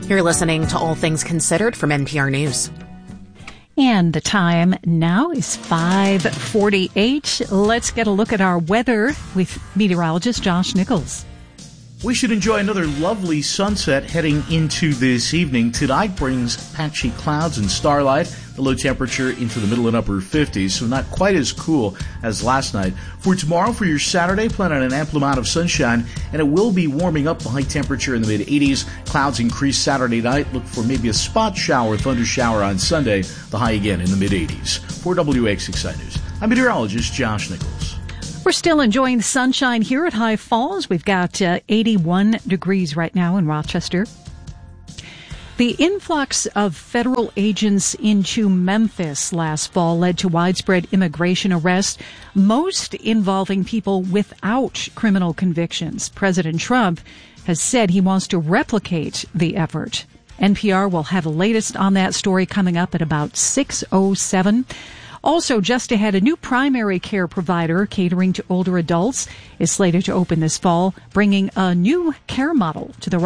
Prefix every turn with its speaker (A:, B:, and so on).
A: You're listening to All Things Considered from NPR News.
B: And the time now is 5:48. Let's get a look at our weather with meteorologist Josh Nichols.
C: We should enjoy another lovely sunset heading into this evening. Tonight brings patchy clouds and starlight. The low temperature into the middle and upper 50s, so not quite as cool as last night. For tomorrow, for your Saturday, plan on an ample amount of sunshine, and it will be warming up. The high temperature in the mid-80s. Clouds increase Saturday night. Look for maybe a spot shower, thunder shower on Sunday. The high again in the mid-80s. For WXXI News, I'm meteorologist Josh Nichols.
B: We're still enjoying the sunshine here at High Falls. We've got 81 degrees right now in Rochester. The influx of federal agents into Memphis last fall led to widespread immigration arrests, most involving people without criminal convictions. President Trump has said he wants to replicate the effort. NPR will have the latest on that story coming up at about 6:07. Also, just ahead, a new primary care provider catering to older adults is slated to open this fall, bringing a new care model to the